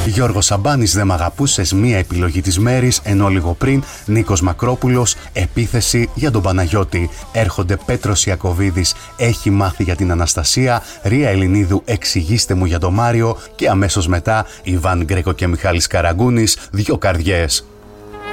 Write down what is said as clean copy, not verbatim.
Γιώργος Σαμπάνης, δεν μ' αγαπούσες, μία επιλογή της μέρης, ενώ λίγο πριν Νίκος Μακρόπουλος, επίθεση για τον Παναγιώτη. Έρχονται Πέτρος Ιακωβίδης, έχει μάθει για την Αναστασία, Ρία Ελληνίδου, εξηγήστε μου για τον Μάριο και αμέσως μετά Ιβάν Γκρέκο και Μιχάλης Καραγκούνης, δυο καρδιές.